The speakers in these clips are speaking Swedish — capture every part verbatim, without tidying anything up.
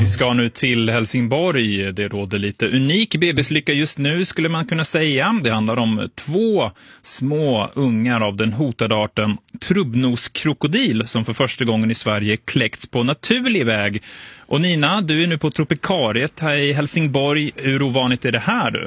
Vi ska nu till Helsingborg. Det råder lite unik bebislycka just nu skulle man kunna säga. Det handlar om två små ungar av den hotade arten trubbnoskrokodil som för första gången i Sverige kläckts på naturlig väg. Och Nina, du är nu på tropikariet här i Helsingborg. Hur ovanligt är det här du?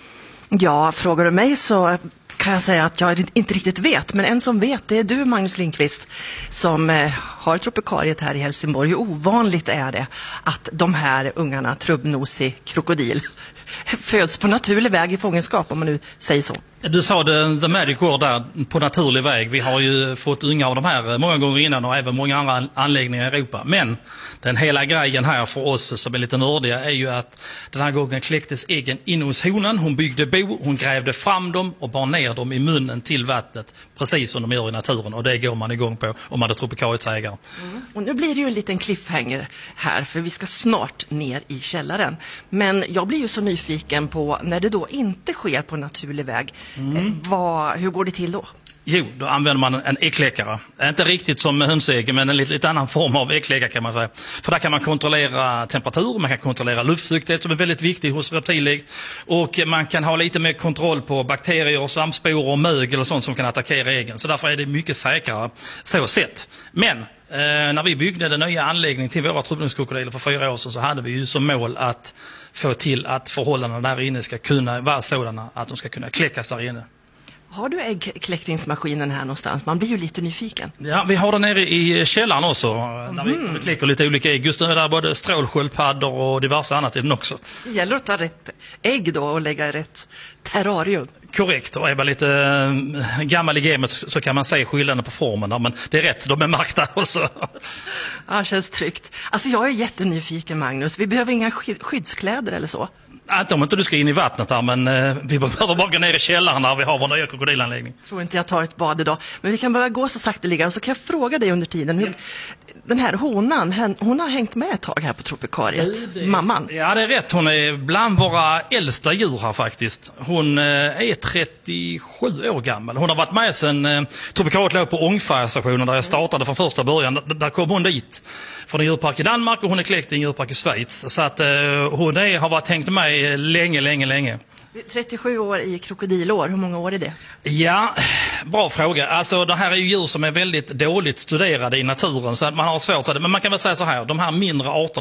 Ja, frågar du mig så kan jag säga att jag inte riktigt vet. Men en som vet, det är du, Magnus Lindqvist, som eh, har tropikariet här i Helsingborg. Hur ovanligt är det att de här ungarna, trubbnosig krokodil, föds på naturlig väg i fångenskap, om man nu säger så? Du sa det, the magic word där, på naturlig väg. Vi har ju fått unga av de här många gånger innan och även många andra anläggningar i Europa. Men den hela grejen här för oss som är lite nördiga är ju att den här gången kläcktes äggen in hos honan. Hon byggde bo, hon grävde fram dem och bar ner dem i munnen till vattnet. Precis som de gör i naturen, och det går man igång på om man är tropikariets ägare. Mm. Och nu blir det ju en liten cliffhanger här, för vi ska snart ner i källaren. Men jag blir ju så nyfiken på när det då inte sker på naturlig väg. Mm. Vad, hur går det till då? Jo, då använder man en äggkläckare. Inte riktigt som hönsägg, men en lite, lite annan form av äggkläckare kan man säga. För där kan man kontrollera temperatur, man kan kontrollera luftfuktighet som är väldigt viktig hos reptilägg. Och man kan ha lite mer kontroll på bakterier, svampsporer och mögel och sånt som kan attackera äggen. Så därför är det mycket säkrare så sett. Men eh, när vi byggde den nya anläggningen till våra trubbnoskkrokodiler för fyra år sedan så hade vi ju som mål att få till att förhållandena där inne ska kunna vara sådana att de ska kunna kläckas där inne. Har du äggkläckningsmaskinen här någonstans? Man blir ju lite nyfiken. Ja, vi har den nere i källaren också. Mm. Där vi, vi kläcker lite olika ägg. Just nu är det både strålsköldpaddor och diverse annat i den också. Det gäller att ta rätt ägg då och lägga i rätt terrarium. Korrekt, och är man lite äh, gammal i gamet så kan man säga skillnaden på formen där, men det är rätt, de är märkta också. Ja, känns tryggt. Alltså jag är jättenyfiken, Magnus. Vi behöver inga sky- skyddskläder eller så. Inte om inte du ska in i vattnet här, men eh, vi behöver bara gå ner i källaren när vi har vår nya krokodilanläggning. Jag tror inte jag tar ett bad idag, men vi kan bara gå så sakteliga och så kan jag fråga dig under tiden hur... Ja. Den här honan, hon har hängt med ett tag här på tropikariet, det, mamman. Ja, det är rätt. Hon är bland våra äldsta djur här faktiskt. Hon är trettiosju år gammal. Hon har varit med sedan eh, tropikariet låg på Ångfärstationen där jag startade från första början. Där, där kom hon dit från en djurpark i Danmark och hon är kläckt i en djurpark i Schweiz. Så att eh, hon är, har varit hängt med länge, länge, länge. trettiosju år i krokodilår, hur många år är det? Ja, bra fråga. Alltså det här är ju djur som är väldigt dåligt studerade i naturen så att man har svårt att... Men man kan väl säga så här, de här mindre arterna